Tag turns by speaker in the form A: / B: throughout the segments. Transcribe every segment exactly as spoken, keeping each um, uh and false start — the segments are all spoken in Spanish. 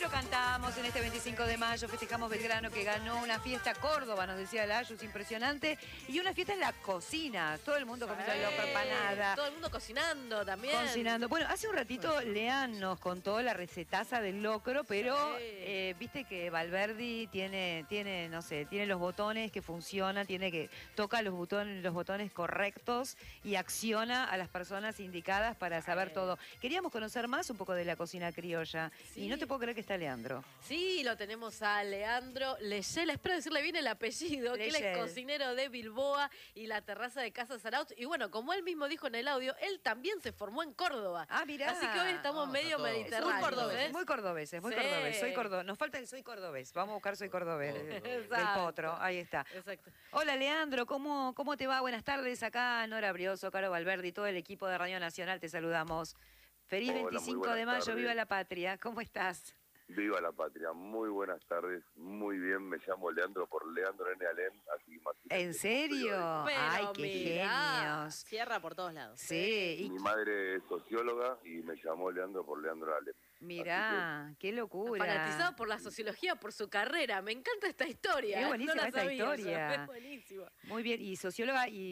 A: lo cantamos en este veinticinco de mayo, festejamos Belgrano que ganó una fiesta Córdoba, nos decía la Ayus, impresionante, y una fiesta en la cocina, todo el mundo
B: Sí.
A: comiendo locro, empanada.
B: Todo el mundo cocinando también.
A: Cocinando. Bueno, hace un ratito Lean nos contó la recetaza del locro, pero
B: Sí.
A: eh, viste que Valverdi tiene, tiene, no sé, tiene los botones que funcionan, tiene que toca los botones, los botones correctos y acciona a las personas indicadas para saber
B: Ay.
A: todo. Queríamos conocer más un poco de la cocina criolla.
B: Sí.
A: Y no te puedo creer que está Leandro.
B: Sí, lo tenemos a Leandro Leyel, espero decirle bien el apellido, que él es
A: Leyel.
B: cocinero de Bilboa y la terraza de Casa Zarautz. Y bueno, como él mismo dijo en el audio, él también se formó en Córdoba.
A: Ah, mirá.
B: Así que hoy estamos
C: No,
B: medio
C: está todo.
B: mediterráneos.
A: Muy cordobeses,
B: ¿eh?
A: muy cordobeses, muy
B: Sí.
A: cordobés. Soy cordobés. Nos falta el soy cordobés. Vamos a buscar soy cordobés
C: Todo,
A: del,
C: todo.
A: del
B: Exacto.
A: potro. Ahí está.
B: Exacto.
A: Hola, Leandro. ¿Cómo, cómo te va? Buenas tardes. Acá Nora Brioso, Caro Valverdi, todo el equipo de Radio Nacional. Te saludamos. Feliz
D: Hola, muy
A: veinticinco
D: buenas
A: de mayo.
D: tardes.
A: Viva la patria. ¿Cómo estás?
D: Viva la patria, muy buenas tardes, muy bien, me llamo Leandro por Leandro N. Alem, así que imagínate.
A: ¿En serio?
B: Pero
A: Ay, qué
B: mirá,
A: genios.
B: cierra por todos lados.
A: Sí, y
D: Mi madre es socióloga y me llamó Leandro por Leandro Alem.
A: mirá, qué locura.
B: Fanatizado por la sociología, por su carrera. Me encanta esta historia.
A: Es
B: ¿eh?
A: buenísima
B: No la
A: esta
B: sabía yo.
A: historia.
B: Es buenísima.
A: Muy bien, y socióloga y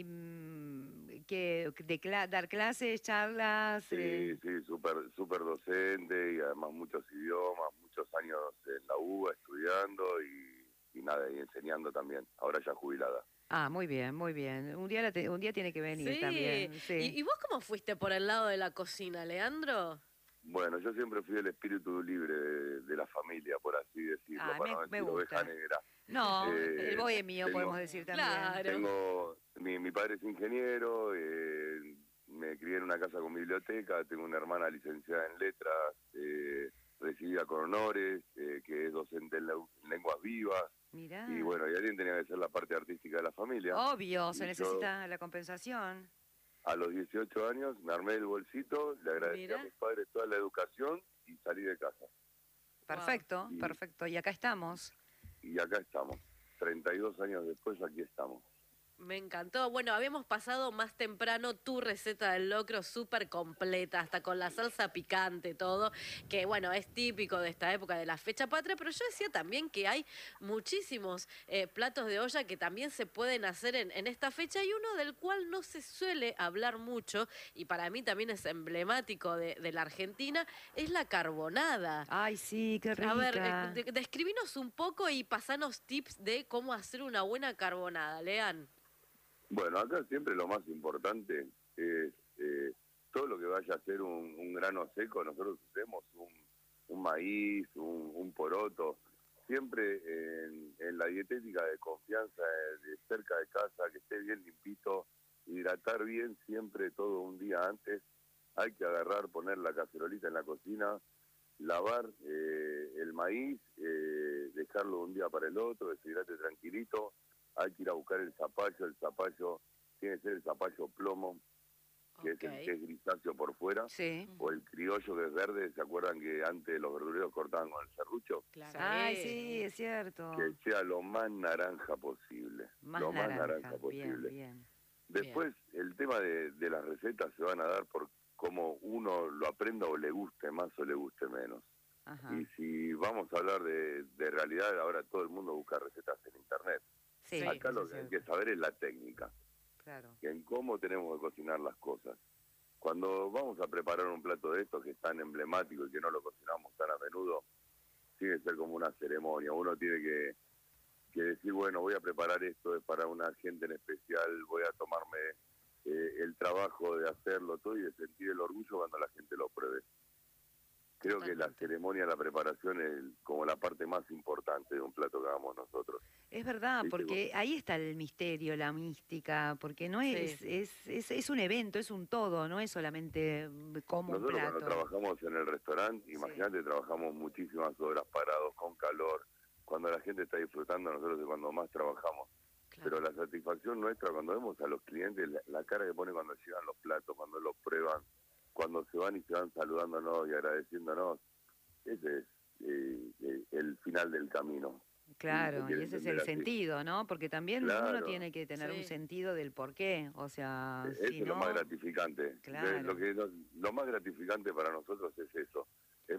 A: mm, que de cla- dar clases, charlas.
D: Sí,
A: eh,
D: sí, súper súper docente y además muchos idiomas, muchos años en la U B A estudiando y, y nada, y enseñando también, ahora ya jubilada.
A: Ah, muy bien, muy bien. Un día, la te- un día tiene que venir
B: Sí.
A: también. Sí.
B: ¿Y, ¿Y vos cómo fuiste por el lado de la cocina, Leandro?
D: Bueno, yo siempre fui el espíritu libre de, de la familia, por así decirlo,
A: Ah,
D: para
A: me-
D: no
A: me
D: decir
A: gusta.
D: oveja negra.
A: No,
D: Eh,
A: el bohemio,
D: tengo-
A: podemos decir también.
B: Claro.
D: Tengo, mi, mi padre es ingeniero, eh, me crié en una casa con biblioteca, tengo una hermana licenciada en letras, eh, recibida con honores, eh, que es docente en, lau- en lenguas vivas,
A: Mirá.
D: y bueno, y alguien tenía que ser la parte artística de la familia.
A: Obvio, se
D: Y yo-
A: necesita la compensación.
D: A los dieciocho años me armé el bolsito, le agradecí
B: Mirá.
D: a mis padres toda la educación y salí de casa.
A: Perfecto,
D: Y-
A: perfecto. Y acá estamos.
D: Y acá estamos, treinta y dos años después aquí estamos.
B: Me encantó. Bueno, habíamos pasado más temprano tu receta del locro súper completa, hasta con la salsa picante, todo, que bueno, es típico de esta época de la fecha patria, pero yo decía también que hay muchísimos eh, platos de olla que también se pueden hacer en, en esta fecha y uno del cual no se suele hablar mucho y para mí también es emblemático de, de la Argentina, es la carbonada.
A: Ay, sí, qué rica.
B: A ver, eh, de- describinos un poco y pasanos tips de cómo hacer una buena carbonada, Lean.
D: Bueno, acá siempre lo más importante es eh, todo lo que vaya a ser un, un grano seco, nosotros usemos un, un maíz, un, un poroto, siempre en, en la dietética de confianza, eh, de cerca de casa, que esté bien limpito, hidratar bien siempre todo un día antes, hay que agarrar, poner la cacerolita en la cocina, lavar eh, el maíz, eh, dejarlo un día para el otro, deshidrate tranquilito, hay que ir a buscar el zapallo, el zapallo tiene que ser el zapallo plomo, que,
B: Ok.
D: es el que es grisáceo por fuera,
A: Sí.
D: o el criollo que es verde, ¿se acuerdan que antes los verdureros cortaban con el serrucho?
B: Claro.
A: Ay, sí, es cierto.
D: Que sea lo más naranja posible,
A: Más
D: lo
A: naranja.
D: más naranja
A: Bien,
D: posible.
A: bien.
D: Después, el tema de, de las recetas se van a dar por cómo uno lo aprenda o le guste más o le guste menos.
A: Ajá.
D: Y si vamos a hablar de, de realidad, ahora todo el mundo busca recetas en internet.
A: Sí,
D: Acá
A: eso
D: lo
A: es
D: que hay
A: cierto.
D: que saber es la técnica,
A: Claro.
D: que en cómo tenemos que cocinar las cosas. Cuando vamos a preparar un plato de estos que es tan emblemático y que no lo cocinamos tan a menudo, tiene que ser como una ceremonia. Uno tiene que, que decir, bueno, voy a preparar esto, es para una gente en especial, voy a tomarme eh, el trabajo de hacerlo todo y de sentir el orgullo cuando la gente lo pruebe. Creo que la
B: Totalmente.
D: ceremonia, la preparación es como la parte más importante de un plato que hagamos nosotros.
A: Es verdad,
D: Sí,
A: porque ahí está el misterio, la mística, porque no es,
B: Sí.
A: es, es, es un evento, es un todo, no es solamente mm, como un
D: Nosotros
A: plato.
D: cuando trabajamos en el restaurante, imagínate, trabajamos muchísimas horas parados, con calor. Cuando la gente está disfrutando, nosotros es cuando más trabajamos.
B: Claro.
D: Pero la satisfacción nuestra, cuando vemos a los clientes, la, la cara que ponen cuando llegan los platos, cuando los prueban, cuando se van y se van saludándonos y agradeciéndonos, ese es eh, eh, el final del camino.
A: Claro,
D: Sí, se
A: y
D: quiere
A: ese es
D: entender
A: el
D: así.
A: sentido, ¿no? Porque también
D: Claro.
A: uno tiene que tener
B: Sí.
A: un sentido del por qué, o sea,
D: Eso
A: si
D: es lo
A: no...
D: más gratificante.
A: Claro.
D: Lo, que, lo, lo más gratificante para nosotros es eso. Es más,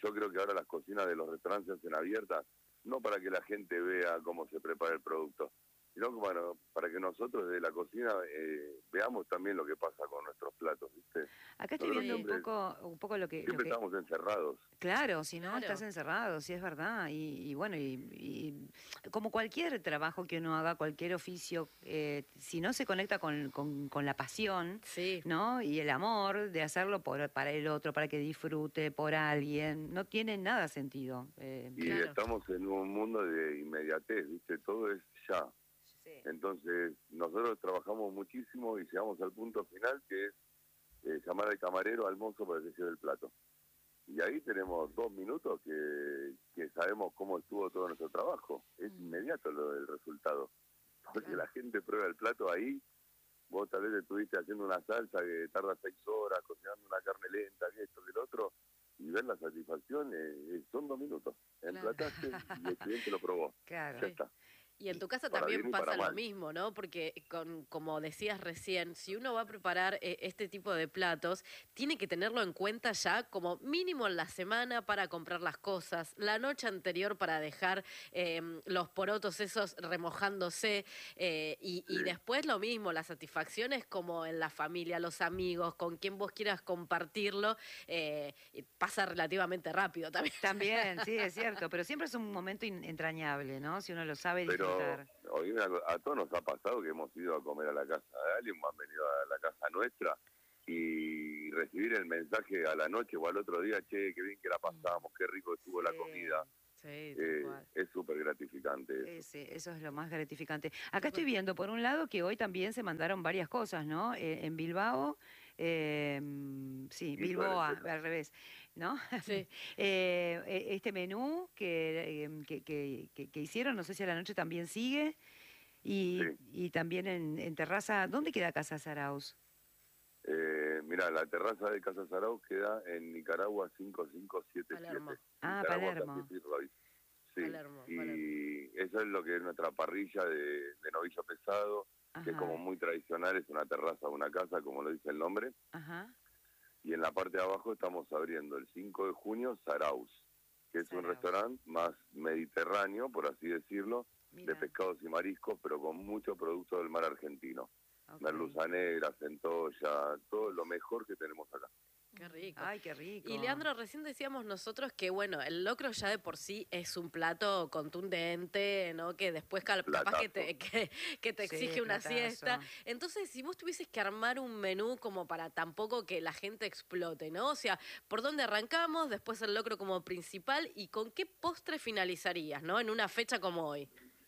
D: yo creo que ahora las cocinas de los restaurantes se hacen abiertas, no para que la gente vea cómo se prepara el producto, sino que, bueno, para que nosotros desde la cocina eh, veamos también lo que pasa con nuestros platos, ¿viste?
A: Acá estoy
D: Nosotros
A: viendo un
D: siempre,
A: poco, un poco lo que... Lo
D: siempre
A: que...
D: estamos encerrados.
A: Claro, si no,
B: Claro.
A: estás encerrado, sí es verdad. Y, y bueno, y, y como cualquier trabajo que uno haga, cualquier oficio, eh, si no se conecta con, con, con la pasión,
B: Sí.
A: ¿no? Y el amor de hacerlo por, para el otro, para que disfrute, por alguien, no tiene nada sentido. Eh,
D: Y
B: Claro.
D: estamos en un mundo de inmediatez, ¿viste? Todo es ya.
A: sí.
D: Entonces, nosotros trabajamos muchísimo y llegamos al punto final, que es eh, llamar al camarero, al mozo, para que lleve el plato. Y ahí tenemos dos minutos que, que sabemos cómo estuvo todo nuestro trabajo. Es
B: Mm.
D: inmediato lo, el resultado. Porque
B: Claro.
D: la gente prueba el plato ahí. Vos tal vez estuviste haciendo una salsa que tarda seis horas, cocinando una carne lenta, que esto, que el otro, y ver la satisfacción, eh, eh, son dos minutos. Emplataste y el cliente lo probó.
A: Claro.
D: Ya
B: Sí.
D: está.
B: Y en tu casa
D: Para
B: también
D: bien y para
B: pasa lo
D: mal.
B: mismo, ¿no? Porque con, como decías recién, si uno va a preparar eh, este tipo de platos, tiene que tenerlo en cuenta ya como mínimo en la semana para comprar las cosas, la noche anterior para dejar eh, los porotos esos remojándose eh, y, y
D: Sí.
B: después lo mismo, la satisfacción es como en la familia, los amigos, con quien vos quieras compartirlo, eh, y pasa relativamente rápido también.
A: También, sí, es cierto, pero siempre es un momento in- entrañable, ¿no? Si uno lo sabe
D: Pero
A: disfrutar.
D: oí una co- a todos nos ha pasado que hemos ido a comer a la casa de alguien, o han venido a la casa nuestra, y recibir el mensaje a la noche o al otro día, che, qué bien que la pasamos, qué rico estuvo la
A: Sí.
D: comida.
B: Sí, tal
D: Eh,
B: cual.
D: es súper gratificante eso.
A: Ese, eso es lo más gratificante. Acá estoy viendo, por un lado, que hoy también se mandaron varias cosas, ¿no? Eh, en Bilbao, eh, mm, sí,
D: Quito
A: Bilboa,
D: Arequipa.
A: al revés, ¿no?
B: Sí.
A: Eh, eh, este menú que, eh, que, que- que- que hicieron, no sé si a la noche también sigue, y,
D: Sí.
A: y también en, en Terraza, ¿dónde queda Casa Saraus?
D: Eh, mira, la terraza de Casa Sarau queda en Nicaragua cinco cinco siete siete.
B: Palermo.
A: Ah,
D: Nicaragua,
A: Palermo.
D: San Luis Roy. Sí,
B: Palermo,
D: y
B: Palermo.
D: eso es lo que es nuestra parrilla de, de novillo pesado, que es
A: Ajá,
D: como muy tradicional, es una terraza, una casa, como lo dice el nombre.
A: ajá,
D: Y en la parte de abajo estamos abriendo el cinco de junio Saraus, que es un
A: Saraus.
D: restaurante más mediterráneo, por así decirlo,
A: mira,
D: de pescados y mariscos, pero con mucho producto del mar argentino.
A: ok.
D: Merluza negra, centolla, todo lo mejor que tenemos acá.
B: Qué rico.
A: Ay, qué rico.
B: Y Leandro, recién decíamos nosotros que, bueno, el locro ya de por sí es un plato contundente, ¿no? Que después cal- capaz que te, que, que te
A: Sí,
B: exige una
A: platazo.
B: siesta. Entonces, si vos tuvieses que armar un menú como para tampoco que la gente explote, ¿no? O sea, ¿por dónde arrancamos? Después el locro como principal y con qué postre finalizarías, ¿no? En una fecha como hoy.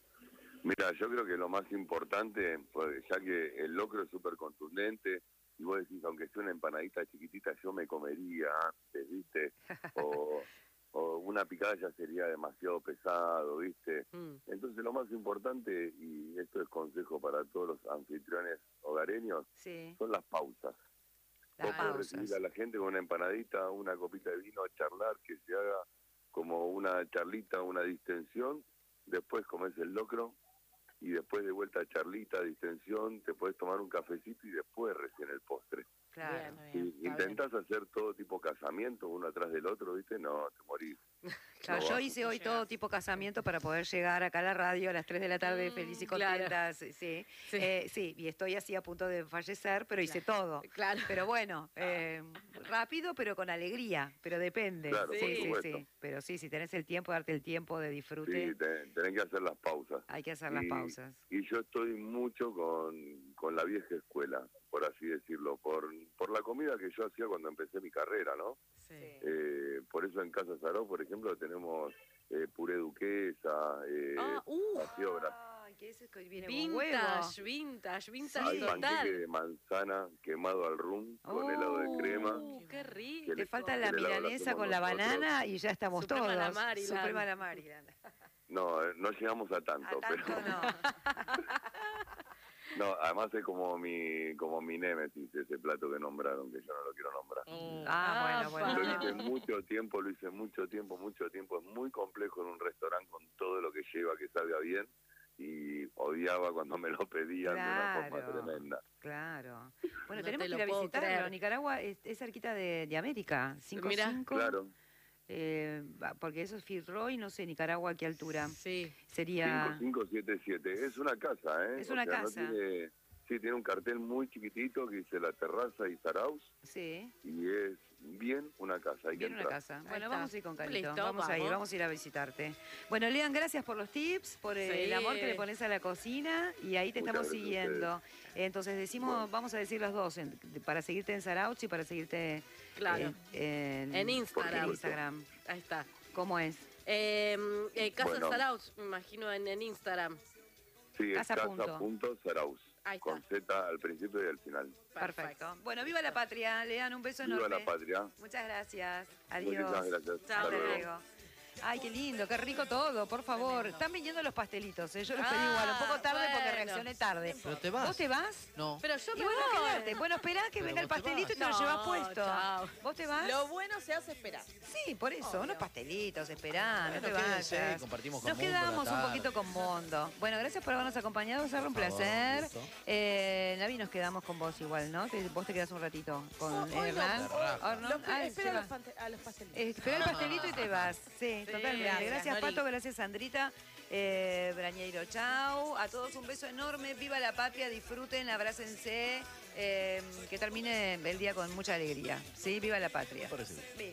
D: Mira, yo creo que lo más importante, pues, ya que el locro es súper contundente, y vos decís, aunque sea una empanadita chiquitita, yo me comería antes, ¿viste? O, o una picada ya sería demasiado pesado, ¿viste?
B: Mm.
D: Entonces lo más importante, y esto es consejo para todos los anfitriones hogareños,
A: Sí,
D: son las pausas.
A: las
D: Vos podés
A: pausas.
D: recibir a la gente con una empanadita, una copita de vino, a charlar, que se haga como una charlita, una distensión, después comes el locro, y después de vuelta a charlita, distensión, te puedes tomar un cafecito y después recién el postre.
A: Claro.
B: Bien,
D: Si
B: bien, está
D: intentás hacer todo tipo casamiento, uno atrás del otro, ¿viste? No, te morís.
A: Claro,
D: No
A: yo
D: va.
A: hice
B: No
A: hoy
B: llegás.
A: todo tipo casamiento para poder llegar acá a la radio a las tres de la tarde
B: Mm,
A: feliz y
B: claro.
A: contenta. Sí, sí.
B: Sí.
A: Eh, sí, y estoy así a punto de fallecer, pero hice todo.
B: Claro.
A: Pero bueno, eh, rápido, pero con alegría, pero depende.
D: Claro,
B: por
A: sí, sí,
D: supuesto.
A: sí. Pero sí, si tenés el tiempo, darte el tiempo de disfrute,
D: Sí, te- tenés que hacer las pausas.
A: hay que hacer las
D: Y-
A: pausas.
D: Y yo estoy mucho con, con la vieja escuela, por así decirlo, por, por la comida que yo hacía cuando empecé mi carrera, ¿no?
B: Sí.
D: Eh, por eso en Casa Saró, por ejemplo, tenemos eh, puré duquesa, eh,
B: Ah, uh,
D: vacío bra-
A: Ay, que ese que viene con huevo.
B: vintage, vintage, vintage
D: hay panqueque
B: total.
D: de manzana quemado al rum con helado de crema.
B: Uh, qué rico.
D: Que
A: Te
D: le-
A: falta la
D: que el helado la
A: milanesa con la
D: hacemos nosotros.
A: banana y ya estamos
B: Suprema
A: todos.
B: la Maryland.
A: Suprema la Maryland.
D: No, eh, no llegamos a tanto,
A: A tanto
D: pero
A: no.
D: no, además es como mi como mi némesis ese plato que nombraron, que yo no lo quiero nombrar.
A: Ah, bueno, bueno.
D: Lo
B: Apa.
D: hice mucho tiempo, lo hice mucho tiempo, mucho tiempo. Es muy complejo en un restaurante con todo lo que lleva, que salga bien. Y odiaba cuando me lo pedían de una forma
A: Claro.
D: tremenda.
A: Claro. Bueno,
B: No
A: tenemos
B: te
A: que ir
B: lo
A: a
B: puedo
A: visitarlo.
B: creer.
A: Nicaragua es, es cerquita de, de América. cinco
B: Mirá.
A: cinco.
D: Claro.
A: Eh, va, porque eso es Fitzroy, no sé, Nicaragua, ¿a qué altura?
B: Sí.
A: Sería...
D: cinco cinco siete siete. Es una casa, ¿eh?
A: Es una
D: O sea, no
A: casa.
D: tiene- sí, tiene un cartel muy chiquitito que dice La Terraza y Zarauz.
A: Sí,
D: Y es bien una casa. Hay
A: bien
D: que
A: una
D: entrar.
A: casa.
B: Ahí
A: Bueno,
B: está.
A: vamos a ir con Carito.
B: Listo,
A: vamos, a ir,
B: vamos.
A: vamos a ir a visitarte. Bueno, Lean, gracias por los tips, por eh,
B: Sí.
A: el amor que le pones a la cocina y ahí te
D: Muchas
A: estamos
D: gracias a
A: siguiendo. Entonces decimos,
D: Bueno.
A: vamos a decir los dos, en- para seguirte en Zarauz y para seguirte
B: Claro.
A: eh, en,
B: En Instagram.
A: en Instagram.
B: Ahí está.
A: ¿Cómo es?
B: Eh, eh, Casa
D: Bueno.
B: Zarauz, me imagino, en, en Instagram.
D: Sí, es
A: Casa punto.
D: casa.zarauz.
B: Ahí está.
D: Con Z al principio y al final.
A: Perfecto. Bueno, viva la patria, Lean, un beso
D: Viva
A: enorme.
D: la patria.
A: Muchas gracias. Adiós.
D: Muchísimas gracias.
B: Chao.
A: Hasta
D: luego.
A: luego. Ay, qué lindo, qué rico todo, por favor.
B: Tremendo.
A: Están viniendo los pastelitos, ¿eh? Yo los
B: Ah,
A: pedí igual, un poco tarde porque
B: bueno.
A: reaccioné tarde.
C: ¿Pero te vas?
A: ¿Vos te vas?
C: No.
B: Pero yo
A: Y
B: me
A: bueno,
B: voy.
A: quédate. Bueno, esperá que
C: Pero
A: venga el
C: vos te
A: pastelito y te lo
B: vas.
A: llevas
B: No,
A: puesto.
B: chao.
A: ¿Vos te vas?
E: Lo bueno se hace esperar.
A: Sí, por eso,
E: Obvio.
A: unos pastelitos, esperá, no
C: Bueno,
A: te
C: quédense,
A: vayas.
C: compartimos con
A: Nos
C: Mundo la
A: quedamos un
C: tarde.
A: poquito con Mondo. Bueno, gracias por habernos acompañado, será un
C: Por favor,
A: placer.
C: listo.
A: Eh, Navi, nos quedamos con vos igual, ¿no? Te- vos te quedás un ratito con
E: Oh, hoy no,
A: Hernán.
C: hoy-
A: Hernán.
E: Los,
A: Ay,
E: espero
A: se
E: a
A: va.
E: los, pante- a los pastelitos.
A: Eh, espera el pastelito y te vas. Sí,
B: Sí,
A: totalmente.
E: gracias,
A: Gracias,
E: Nori.
A: Pato. Gracias, Sandrita. Eh, Brañeiro, chau. A todos un beso enorme. Viva la patria. Disfruten, abrácense. Eh, que termine el día con mucha alegría. ¿Sí? Viva la patria.
C: Parece.
A: Viva.